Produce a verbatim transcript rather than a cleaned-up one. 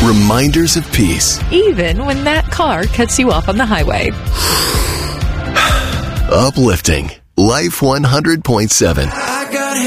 Reminders of peace. Even when that car cuts you off on the highway. Uplifting. Life one hundred point seven.